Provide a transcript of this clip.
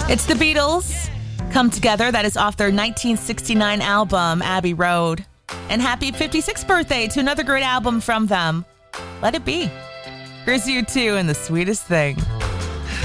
It's the Beatles, Come Together. That is off their 1969 album, Abbey Road. And happy 56th birthday to another great album from them, Let It Be. Here's U2 and The Sweetest Thing.